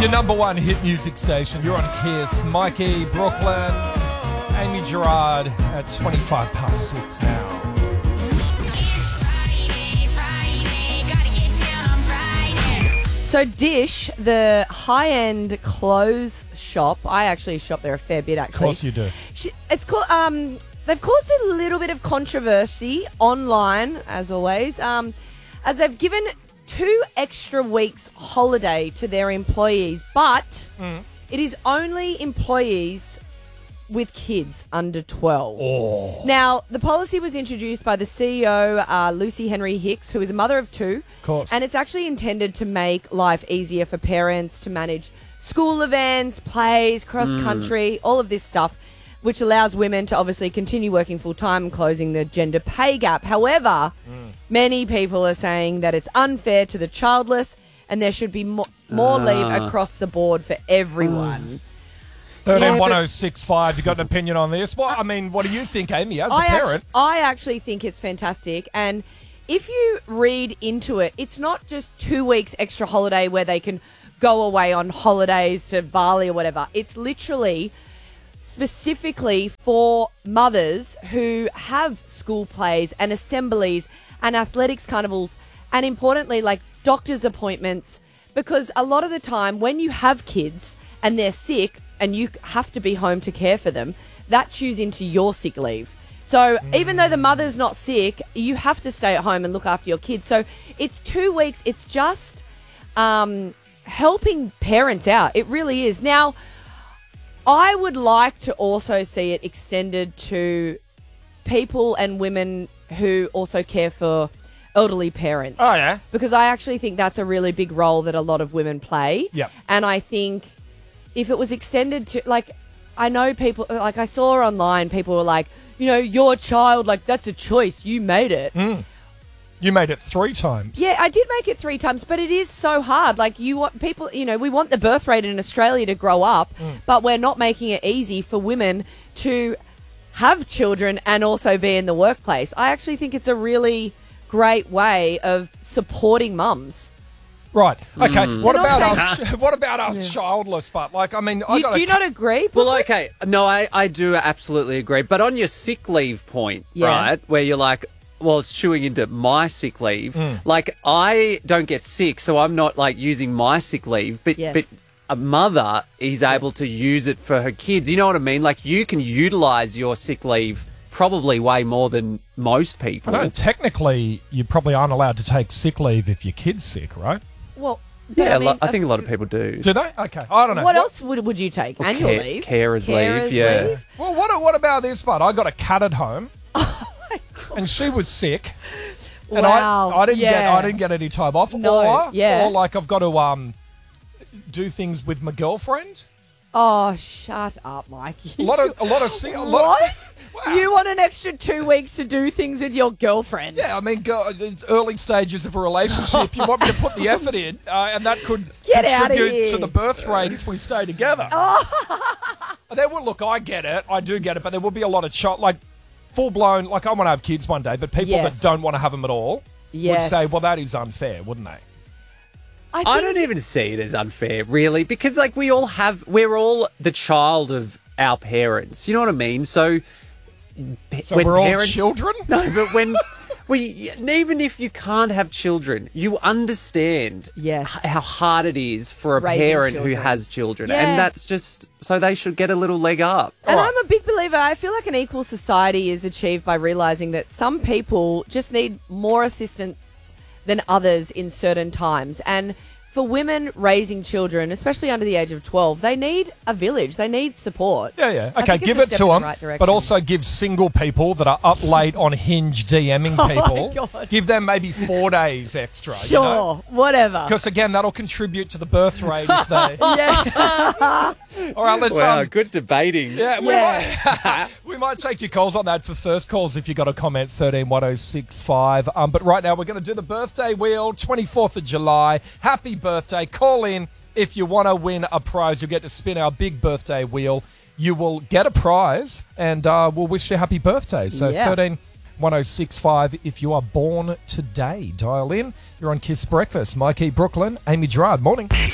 Your number one hit music station. You're on Kiss. Mikey, Brooklyn, Amy Gerard at 6:25 now. So Dish, the high-end clothes shop, I actually shop there a fair bit, actually. Of course you do. It's called. They've caused a little bit of controversy online, as always, as they've given 2 extra weeks holiday to their employees, but it is only employees with kids under 12. Oh. Now, the policy was introduced by the CEO, Lucy Henry Hicks, who is a mother of 2. Of course. And it's actually intended to make life easier for parents to manage school events, plays, cross-country, all of this stuff, which allows women to obviously continue working full-time and closing the gender pay gap. However, many people are saying that it's unfair to the childless and there should be more leave across the board for everyone. 131065, you got an opinion on this? Well, I mean, what do you think, Amy, as a parent? I actually think it's fantastic. And if you read into it, it's not just 2 weeks extra holiday where they can go away on holidays to Bali or whatever. It's literally specifically for mothers who have school plays and assemblies and athletics carnivals and, importantly, like doctor's appointments, because a lot of the time when you have kids and they're sick and you have to be home to care for them, that chews into your sick leave. So even though the mother's not sick, you have to stay at home and look after your kids. So it's 2 weeks. It's just helping parents out. It really is. Now, I would like to also see it extended to people and women who also care for elderly parents. Oh, yeah? Because I actually think that's a really big role that a lot of women play. Yep. And I think if it was extended to, like, I know people, like I saw online, people were like, you know, your child, like, that's a choice. You made it. You made it 3 times. Yeah, I did make it 3 times, but it is so hard. Like, you want people, you know, we want the birth rate in Australia to grow up, but we're not making it easy for women to have children and also be in the workplace. I actually think it's a really great way of supporting mums. Right. Okay. What about also- us? What about us childless? But like, I mean, Do you not agree? Well, okay. No, I do absolutely agree. But on your sick leave point, right, where you're like, well, it's chewing into my sick leave. Like, I don't get sick, so I'm not, like, using my sick leave. But, Yes. but a mother is able to use it for her kids. You know what I mean? Like, you can utilise your sick leave probably way more than most people. I know, technically, you probably aren't allowed to take sick leave if your kid's sick, right? Well, but Yeah, I mean, I think a lot of people do. Do they? Okay. I don't know. What else would you take? Well, Annual leave? Carer's leave, yeah. leave? Well, what about this part? I got a cat at home, and she was sick, and Wow. I didn't get any time off. No, or like I've got to do things with my girlfriend. Oh, shut up, Mikey. A lot of What? Wow. You want an extra 2 weeks to do things with your girlfriend? Yeah, I mean, it's early stages of a relationship. You want me to put the effort in, and that could Get outta contribute here. to the birth rate if we stay together. There will look. I get it. I do get it, but there will be a lot of like full blown. Like, I want to have kids one day, but people Yes. that don't want to have them at all would Yes. say, "Well, that is unfair," wouldn't they? I don't even see it as unfair, really, because, like, we're all the child of our parents. You know what I mean? So when we're all parents, children? No, but when even if you can't have children, you understand Yes. how hard it is for a Raising parent children. who has children. Yeah. And that's just, so they should get a little leg up. And Right. I'm a big believer. I feel like an equal society is achieved by realising that some people just need more assistance than others in certain times. And for women raising children, especially under the age of 12, they need a village. They need support. Yeah. I Okay, think it's give a it step to in the them, right direction. but also give single people that are up late on Hinge DMing people, God. give them maybe 4 days extra. Sure, whatever. Because again, that'll contribute to the birth rate if they. Yeah. All right, let's. Wow, good debating. Yeah, we might take your calls on that for first calls if you got a comment, 131065. But right now we're going to do the birthday wheel, 24th of July. Happy birthday. Call in if you want to win a prize. You'll get to spin our big birthday wheel. You will get a prize and we'll wish you happy birthday. So Yeah. 131065 if you are born today. Dial in. You're on Kiss Breakfast. Mikey, Brooklyn, Amy Gerard. Morning.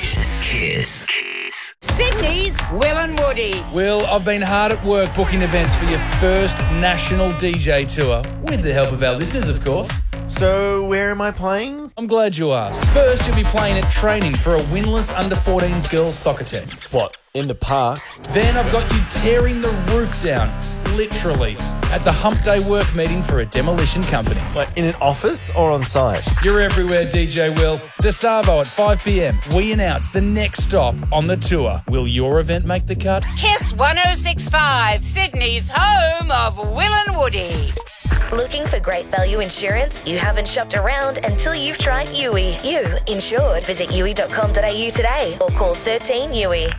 Kiss. Sydney's Will and Woody. Will, I've been hard at work booking events for your first national DJ tour, with the help of our listeners, of course. So, where am I playing? I'm glad you asked. First, you'll be playing at training for a winless under-14s girls soccer team. What, in the park? Then I've got you tearing the roof down, literally, at the Hump Day work meeting for a demolition company. Like, in an office or on site? You're everywhere, DJ Will. The Savo at 5 p.m. We announce the next stop on the tour. Will your event make the cut? Kiss 106.5, Sydney's home of Will and Woody. Looking for great value insurance? You haven't shopped around until you've tried Yui. You insured. Visit yui.com.au today or call 13 Yui.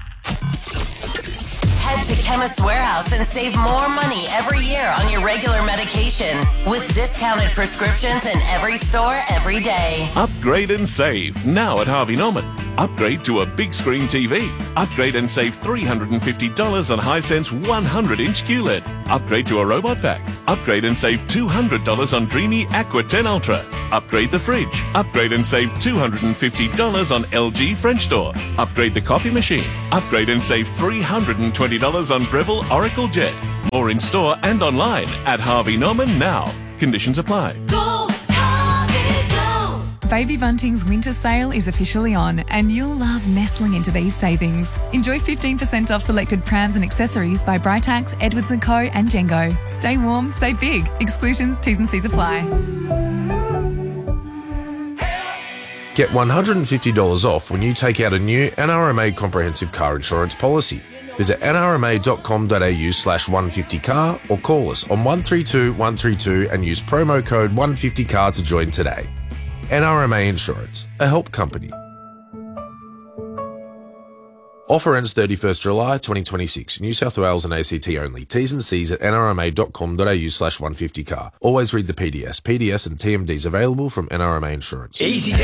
Head to Chemist Warehouse and save more money every year on your regular medication with discounted prescriptions in every store every day. Upgrade and save now at Harvey Norman. Upgrade to a big screen TV. Upgrade and save $350 on Hisense 100-inch QLED. Upgrade to a robot vac. Upgrade and save $200 on Dreamy Aqua 10 Ultra. Upgrade the fridge. Upgrade and save $250 on LG French door. Upgrade the coffee machine. Upgrade and save $320 on Breville Oracle Jet. More in store and online at Harvey Norman now. Conditions apply. Go, Harvey, go! Baby Bunting's winter sale is officially on, and you'll love nestling into these savings. Enjoy 15% off selected prams and accessories by Britax, Edwards & Co and Jengo. Stay warm, save big. Exclusions, T's and C's apply. Get $150 off when you take out a new NRMA comprehensive car insurance policy. Visit nrma.com.au/150car or call us on 132 132 and use promo code 150car to join today. NRMA Insurance, a help company. Offer ends 31st July 2026. New South Wales and ACT only. T's and C's at nrma.com.au/150car. Always read the PDS. PDS and TMDs available from NRMA Insurance. Easy